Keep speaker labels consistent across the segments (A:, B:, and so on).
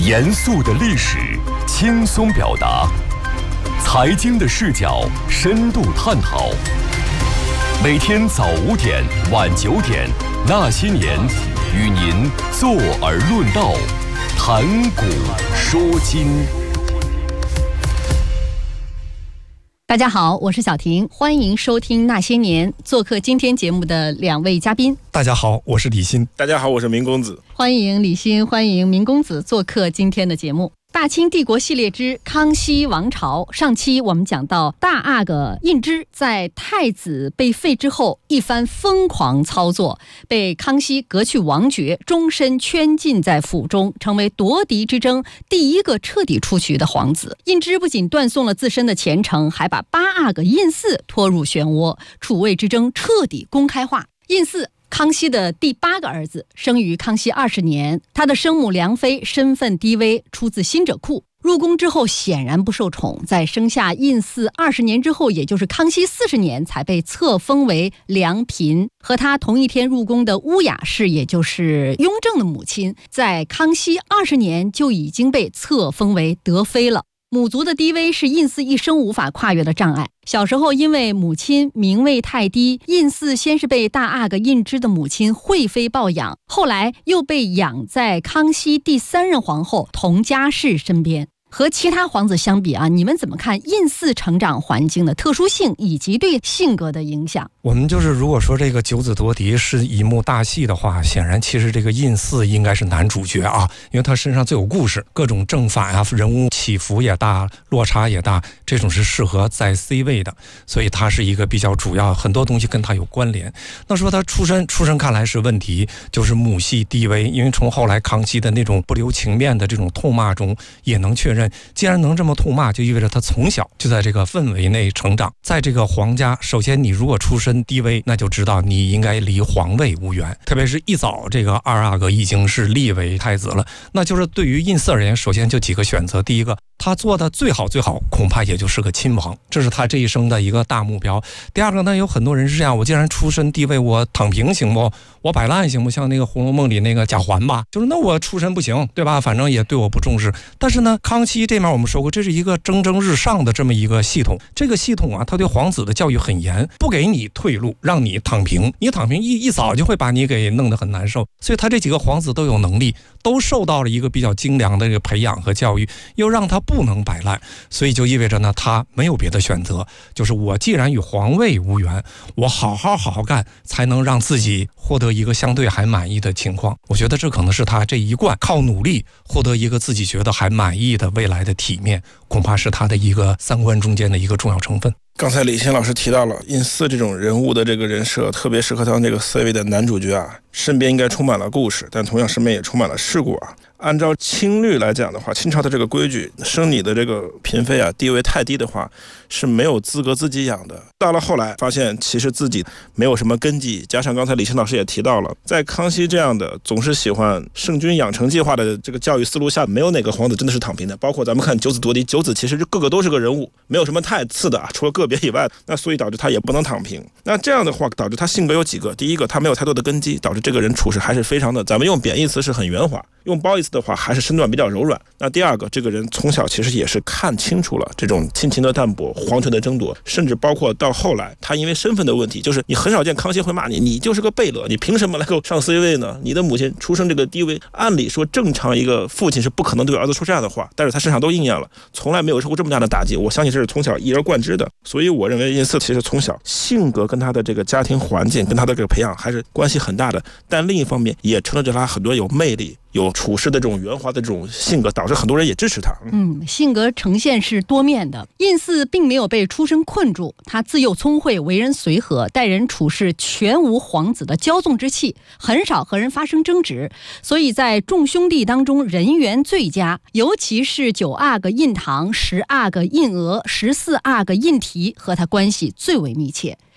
A: 严肃的历史，轻松表达；财经的视角，深度探讨。每天早5点，晚9点，那些年，与您坐而论道，谈古说今。
B: 大家好，我是小婷，欢迎收听那些年。做客今天节目的2位嘉宾。
C: 大家好，我是李欣。
D: 大家好，我是明公子。
B: 欢迎李欣，欢迎明公子做客今天的节目。大清帝国系列之康熙王朝，上期我们讲到大阿哥胤之在太子被废之后一番疯狂操作，被康熙革去王爵，终身圈禁在府中，成为夺嫡之争第一个彻底出局的皇子。胤之不仅断送了自身的前程，还把八阿哥胤嗣拖入漩涡，储位之争彻底公开化。胤嗣康熙的第8个儿子，生于康熙20年，他的生母梁妃身份低微，出自新者库。入宫之后显然不受宠，在生下胤嗣20年之后，也就是康熙40年，才被册封为良嫔。和他同一天入宫的乌雅氏，也就是雍正的母亲，在康熙20年就已经被册封为德妃了。母族的低微是胤嗣一生无法跨越的障碍。小时候因为母亲名位太低，胤嗣先是被大阿哥胤之的母亲惠妃抱养，后来又被养在康熙第3任皇后佟佳氏身边。和其他皇子相比啊，你们怎么看胤嗣成长环境的特殊性以及对性格的影响？
C: 我们如果说这个九子夺嫡是一幕大戏的话，显然其实这个胤嗣应该是男主角啊，因为他身上最有故事，各种正反啊，人物起伏也大，落差也大，这种是适合在 C 位的，所以他是一个比较主要，很多东西跟他有关联。那说他出身看来是问题，就是母系低微，因为从后来康熙的那种不留情面的这种痛骂中也能确认，既然能这么痛骂，就意味着他从小就在这个氛围内成长。在这个皇家，首先你如果出身低微，那就知道你应该离皇位无缘，特别是一早这个二阿哥已经是立为太子了，那就是对于胤嗣而言，首先就几个选择。第一个，他做的最好恐怕也就是个亲王，这是他这一生的一个大目标。第二个呢，有很多人是这样，我既然出身低微，我躺平行不？我摆烂行不？像那个《红楼梦》里那个贾环吧，就是那我出身不行，对吧？反正也对我不重视。但是呢，康熙这面我们说过，这是一个蒸蒸日上的这么一个系统。这个系统啊，他对皇子的教育很严，不给你退路，让你躺平。你躺平一早就会把你给弄得很难受。所以他这几个皇子都有能力，都受到了一个比较精良的这个培养和教育，又让他不能摆烂，所以就意味着呢，他没有别的选择，就是我既然与皇位无缘，我好好干，才能让自己获得一个相对还满意的情况。我觉得这可能是他这一贯靠努力获得一个自己觉得还满意的未来的体面，恐怕是他的一个3观中间的一个重要成分。
D: 刚才李欣老师提到了胤嗣这种人物的这个人设，特别适合当这个C位的男主角啊，身边应该充满了故事，但同样身边也充满了事故啊。按照清律来讲的话，清朝的这个规矩，生你的这个嫔妃啊，地位太低的话是没有资格自己养的。到了后来发现其实自己没有什么根基，加上刚才李欣老师也提到了，在康熙这样的总是喜欢圣君养成计划的这个教育思路下，没有哪个皇子真的是躺平的。包括咱们看九子夺嫡，九子其实个个都是个人物，没有什么太次的啊，除了个别以外，那所以导致他也不能躺平。那这样的话导致他性格有几个，第一个他没有太多的根基，导致这个人处事还是非常的，咱们用贬义词是很圆滑，用褒义词的话还是身段比较柔软。那第二个，这个人从小其实也是看清楚了这种亲情的淡薄，皇权的争夺，甚至包括到后来他因为身份的问题，就是你很少见康熙会骂你，你就是个贝勒，你凭什么来够上 C 位呢？你的母亲出生这个低微，按理说正常一个父亲是不可能对儿子说这样的话，但是他身上都应验了，从来没有受过这么大的打击。我相信这是从小一而贯之的。所以我认为胤嗣其实从小性格跟他的这个家庭环境跟他的这个培养还是关系很大的，但另一方面也成了他很多有魅力有处事的这种圆滑的这种性格，导致很多人也支持他。
B: 性格呈现是多面的。胤嗣并没有被出身困住，他自幼聪慧，为人随和，待人处事全无皇子的骄纵之气，很少和人发生争执，所以在众兄弟当中人缘最佳，尤其是9阿哥胤堂、10阿哥胤额、14阿哥胤禔和他关系最为密切。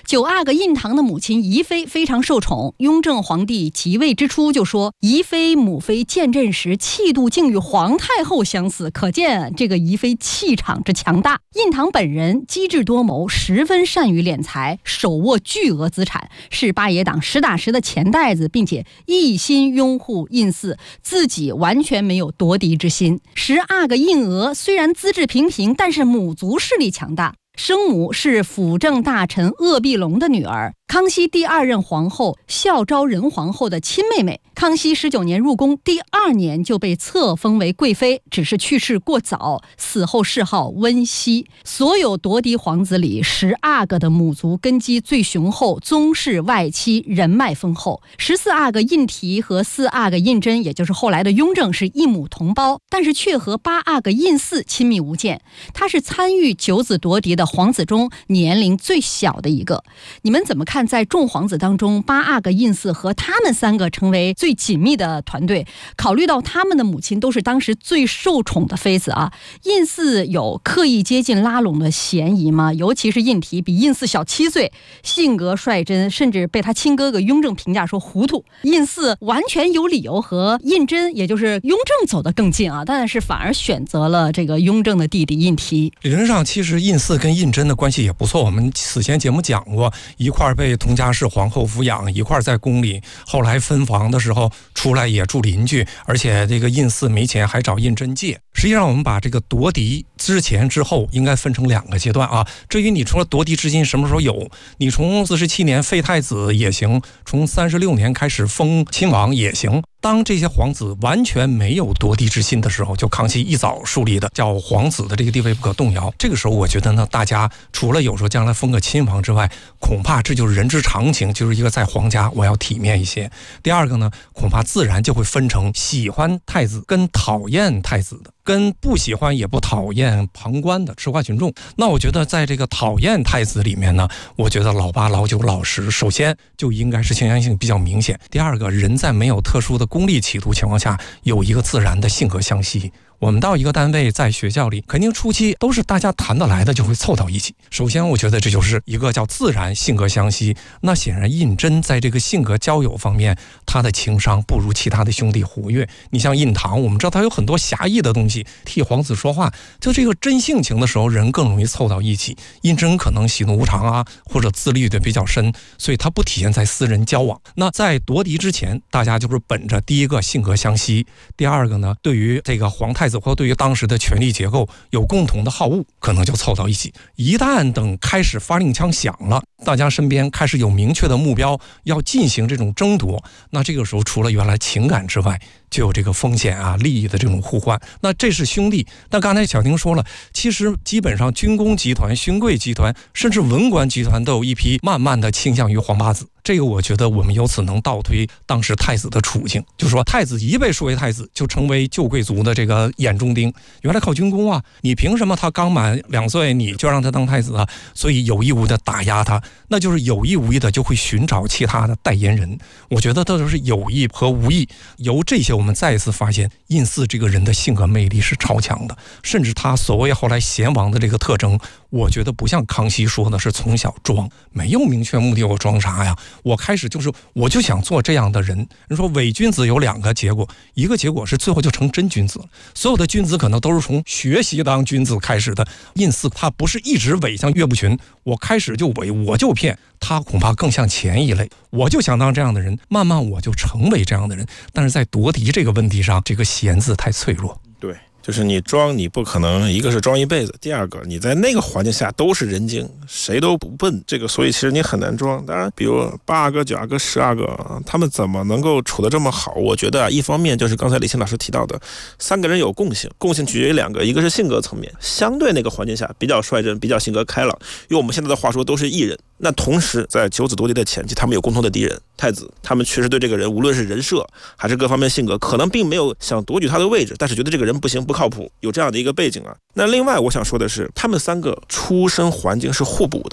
B: 9阿哥印堂的母亲宜妃非常受宠，雍正皇帝即位之初就说，宜妃母妃见朕时气度竟与皇太后相似，可见这个宜妃气场之强大。印堂本人机智多谋，十分善于敛财，手握巨额资产，是八爷党实打实的钱袋子，并且一心拥护印嗣，自己完全没有夺嫡之心。10阿哥印娥虽然资质平平，但是母族势力强大，生母是辅政大臣鄂必龙的女儿，康熙第2任皇后孝昭仁皇后的亲妹妹。康熙19年入宫，第2年就被册封为贵妃，只是去世过早，死后谥号温熙。所有夺嫡皇子里，10阿哥的母族根基最雄厚，宗室外戚人脉丰厚。14阿哥胤禔和4阿哥胤禛，也就是后来的雍正，是一母同胞，但是却和8阿哥胤嗣亲密无间。他是参与9子夺嫡的皇子中年龄最小的一个。你们怎么看，在众皇子当中，8阿哥胤嗣和他们3个成为最紧密的团队？考虑到他们的母亲都是当时最受宠的妃子啊，胤嗣有刻意接近拉拢的嫌疑吗？尤其是胤禔比胤嗣小7岁，性格率真，甚至被他亲哥哥雍正评价说糊涂。胤嗣完全有理由和胤禛，也就是雍正走得更近啊，但是反而选择了这个雍正的弟弟胤禔。
C: 理论上，其实胤嗣跟胤禛的关系也不错，我们此前节目讲过，一块被佟佳氏皇后抚养，一块在宫里，后来分房的时候出来也住邻居，而且这个胤嗣没钱还找胤禛借。实际上我们把这个夺嫡之前之后应该分成2个阶段啊。至于你说夺嫡之心什么时候有，你从47年废太子也行，从36年开始封亲王也行。当这些皇子完全没有夺嫡之心的时候，就康熙一早树立的叫皇子的这个地位不可动摇。这个时候我觉得呢，大家除了有时候将来封个亲王之外，恐怕这就是人之常情，就是一个在皇家我要体面一些。第二个呢，恐怕自然就会分成喜欢太子跟讨厌太子的，跟不喜欢也不讨厌旁观的吃瓜群众。那我觉得在这个讨厌太子里面呢，我觉得老8、老9、老10首先就应该是倾向性比较明显。第二个，人在没有特殊的功利企图情况下，有一个自然的性格相吸。我们到一个单位，在学校里，肯定初期都是大家谈得来的，就会凑到一起。首先我觉得这就是一个叫自然性格相吸。那显然胤禛在这个性格交友方面，他的情商不如其他的兄弟活跃。你像胤堂，我们知道他有很多侠义的东西，替皇子说话，就这个真性情的时候，人更容易凑到一起。胤禛可能喜怒无常啊，或者自律的比较深，所以他不体现在私人交往。那在夺嫡之前，大家就是本着第一个性格相吸，第二个呢，对于这个皇太子或对于当时的权力结构有共同的好恶，可能就凑到一起。一旦等开始发令枪响了，大家身边开始有明确的目标要进行这种争夺，那这个时候除了原来情感之外，就有这个风险啊、利益的这种互换。那这是兄弟。但刚才小婷说了，其实基本上军工集团、勋贵集团，甚至文官集团都有一批慢慢的倾向于皇八子。这个我觉得我们由此能倒推当时太子的处境，就是说太子一被树为太子，就成为旧贵族的这个眼中钉。原来靠军功啊，你凭什么他刚满2岁你就让他当太子啊？所以有意无意的打压他，那就是有意无意的就会寻找其他的代言人。我觉得这都是有意和无意。由这些我们再一次发现，胤嗣这个人的性格魅力是超强的，甚至他所谓后来贤王的这个特征，我觉得不像康熙说的是从小装，没有明确目的，我装啥呀？我开始我就想做这样的人。人说伪君子有2个结果，一个结果是最后就成真君子了。所有的君子可能都是从学习当君子开始的，胤嗣他不是一直伪像岳不群，我开始就伪，我就骗，他恐怕更像前一类，我就想当这样的人，慢慢我就成为这样的人。但是在夺嫡这个问题上，这个贤字太脆弱。
D: 对，就是你装，你不可能一个是装一辈子，第二个你在那个环境下都是人精，谁都不笨，这个所以其实你很难装。当然比如8阿哥、9阿哥、10阿哥，他们怎么能够处得这么好？我觉得一方面就是刚才李欣老师提到的，3个人有共性取决于2个，一个是性格层面，相对那个环境下比较率真，比较性格开朗，用我们现在的话说都是艺人。那同时在9子夺嫡的前期，他们有共同的敌人太子，他们确实对这个人无论是人设还是各方面性格，可能并没有想夺取他的位置，但是觉得这个人不行不靠谱，有这样的一个背景啊。那另外我想说的是，他们3个出身环境是互补的。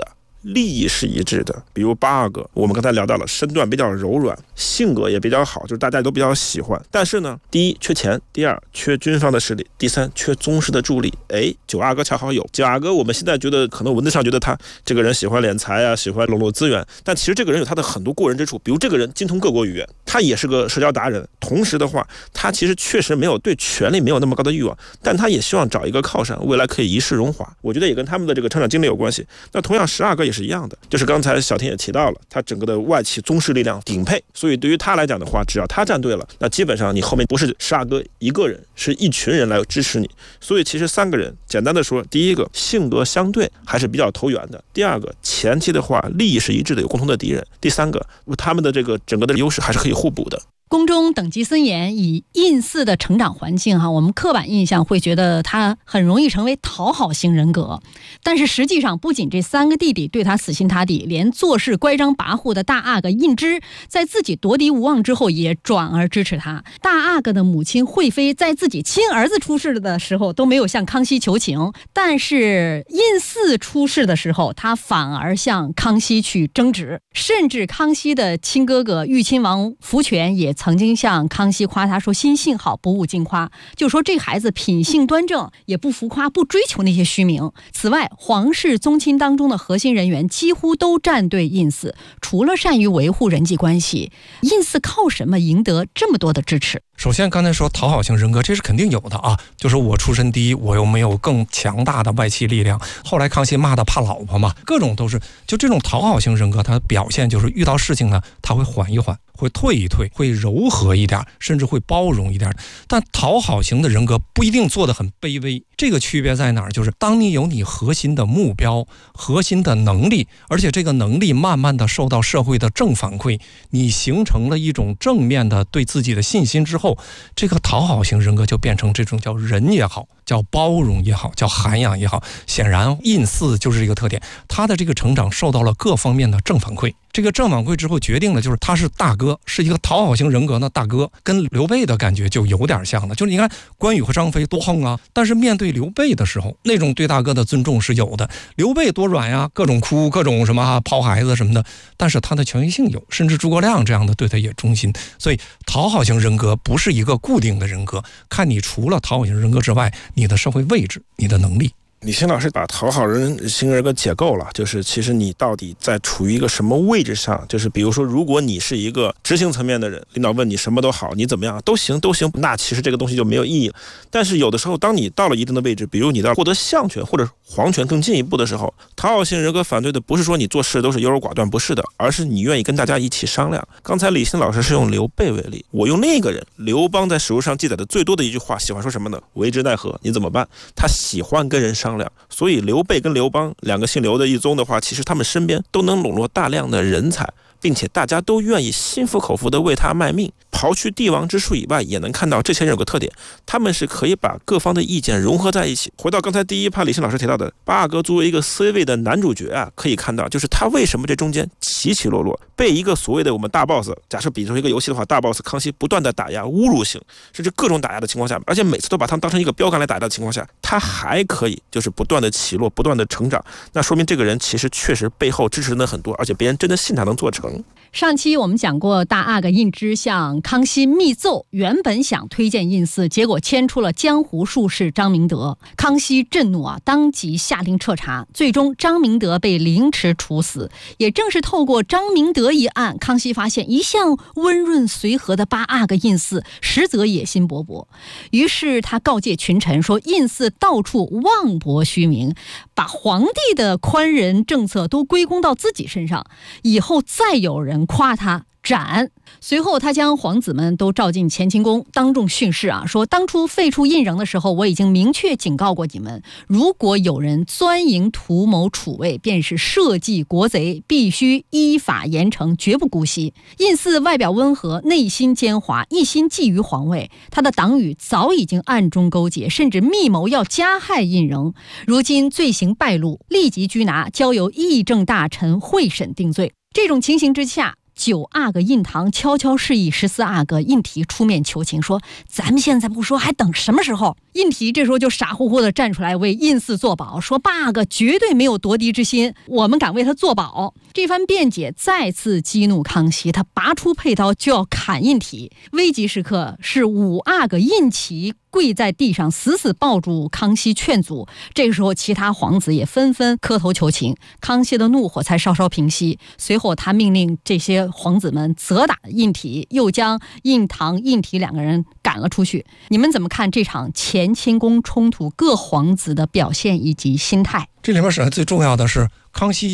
D: 利益是一致的。比如八阿哥，我们刚才聊到了身段比较柔软，性格也比较好，就是大家都比较喜欢。但是呢，第一缺钱，第二缺军方的势力，第三缺宗室的助力。九阿哥恰好有。九阿哥我们现在觉得可能文字上觉得他这个人喜欢敛财啊，喜欢笼络资源，但其实这个人有他的很多过人之处。比如这个人精通各国语言，他也是个社交达人，同时的话他其实确实没有对权力没有那么高的欲望，但他也希望找一个靠山，未来可以一世荣华。我觉得也跟他们的这个成长经历有关系。那同样十阿哥也是一样的，就是刚才小天也提到了，他整个的外戚宗室力量顶配，所以对于他来讲的话，只要他站队了，那基本上你后面不是十阿哥一个人，是一群人来支持你。所以其实三个人简单的说，第一个性格相对还是比较投缘的，第二个前期的话利益是一致的，有共同的敌人，第三个他们的这个整个的优势还是可以互补的。
B: 宫中等级森严，以胤祀的成长环境我们刻板印象会觉得他很容易成为讨好型人格，但是实际上不仅这三个弟弟对他死心塌地，连做事乖张跋扈的大阿哥胤支在自己夺嫡无望之后也转而支持他。大阿哥的母亲惠妃在自己亲儿子出事的时候都没有向康熙求情，但是胤祀出事的时候他反而向康熙去争执，甚至康熙的亲哥哥裕亲王福全也曾经向康熙夸他说心性好，不务尽夸，就说这孩子品性端正，也不浮夸，不追求那些虚名。此外，皇室宗亲当中的核心人员几乎都站队胤祀，除了善于维护人际关系，胤祀靠什么赢得这么多的支持？
C: 首先刚才说讨好型人格，这是肯定有的啊，就是我出身低，我又没有更强大的外戚力量。后来康熙骂他怕老婆嘛，各种都是，就这种讨好型人格，他表现就是遇到事情呢，他会缓一缓，会退一退，会柔和一点，甚至会包容一点。但讨好型的人格不一定做得很卑微，这个区别在哪儿？就是当你有你核心的目标、核心的能力，而且这个能力慢慢的受到社会的正反馈，你形成了一种正面的对自己的信心之后，这个讨好型人格就变成这种叫仁也好，叫包容也好，叫涵养也好。显然胤祀就是这个特点，他的这个成长受到了各方面的正反馈，这个正反馈之后决定了就是他是大哥，是一个讨好型人格的大哥，跟刘备的感觉就有点像了。就是你看关羽和张飞多横啊，但是面对刘备的时候，那种对大哥的尊重是有的。刘备多软呀，各种哭，各种什么抛孩子什么的，但是他的权威性有，甚至诸葛亮这样的对他也忠心。所以讨好型人格不是一个固定的人格，看你除了讨好型人格之外，你的社会位置，你的能力。
D: 李欣老师把讨好型人格解构了，就是其实你到底在处于一个什么位置上，就是比如说如果你是一个执行层面的人，领导问你什么都好，你怎么样都行，那其实这个东西就没有意义了。但是有的时候当你到了一定的位置，比如你到获得相权或者皇权更进一步的时候，讨好型人格反对的不是说你做事都是优柔寡断，不是的，而是你愿意跟大家一起商量。刚才李欣老师是用刘备为例，我用另一个人刘邦，在史书上记载的最多的一句话喜欢说什么呢？为之奈何，你怎么办？他喜欢跟人商量。所以刘备跟刘邦两个姓刘的一宗的话，其实他们身边都能笼络大量的人才，并且大家都愿意心服口服的为他卖命。刨去帝王之术以外，也能看到这些人有个特点，他们是可以把各方的意见融合在一起。回到刚才第一趴李欣老师提到的八阿哥作为一个 C 位的男主角可以看到就是他为什么这中间起起落落，被一个所谓的我们大 boss， 假设比作一个游戏的话，大 boss 康熙不断的打压侮辱性，甚至各种打压的情况下，而且每次都把他们当成一个标杆来打压的情况下，他还可以就是不断的起落，不断的成长，那说明这个人其实确实背后支持的很多，而且别人真的信他能做成。
B: 上期我们讲过，大阿哥胤支向康熙密奏，原本想推荐胤祀，结果牵出了江湖术士张明德。康熙震怒当即下令彻查，最终张明德被凌迟处死。也正是透过张明德一案，康熙发现一向温润随和的八阿哥胤祀实则野心勃勃，于是他告诫群臣说，胤祀到处妄博虚名，把皇帝的宽仁政策都归功到自己身上，以后再有人夸他斩。随后他将皇子们都召进乾清宫，当众训示说当初废除胤禛的时候，我已经明确警告过你们，如果有人钻营图谋储位，便是社稷国贼，必须依法严惩，绝不姑息。胤祀外表温和，内心奸猾，一心觊觎皇位，他的党羽早已经暗中勾结，甚至密谋要加害胤禛。如今罪行败露，立即拘拿，交由议政大臣会审定罪。这种情形之下，9阿哥胤堂悄悄示意14阿哥胤禔出面求情，说咱们现在不说，还等什么时候？ 胤禔这时候就傻乎乎的站出来为胤祀作保，说爸哥绝对没有夺嫡之心，我们敢为他作保。这番辩解再次激怒康熙，他拔出佩刀就要砍胤禔。危急时刻是五阿哥胤禔跪在地上死死抱住康熙劝阻，这个时候其他皇子也纷纷磕头求情，康熙的怒火才稍稍平息。随后他命令这些皇子们责打胤禔，又将胤堂、胤禔两个人赶了出去。你们怎么看这场乾清宫冲突各皇子的表现以及心态？
C: 这里面首先最重要的是康熙